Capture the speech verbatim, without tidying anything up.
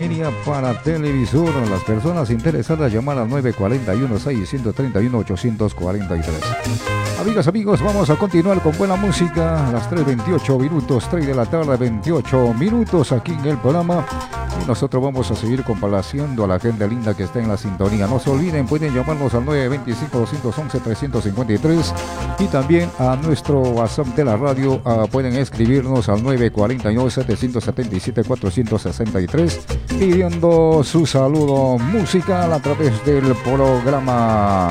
multimedia para televisor. Las personas interesadas llamar al nueve cuatro uno, seis tres uno, ocho cuatro tres. Amigas, amigos, vamos a continuar con buena música a las tres veintiocho minutos, tres de la tarde, veintiocho minutos aquí en el programa. Y nosotros vamos a seguir complaciendo a la gente linda que está en la sintonía. No se olviden, pueden llamarnos al nueve dos cinco, dos uno uno, tres cinco tres y también a nuestro WhatsApp de la radio. Uh, pueden escribirnos al nueve cuatro nueve, siete siete siete, cuatro seis tres pidiendo su saludo musical a través del programa.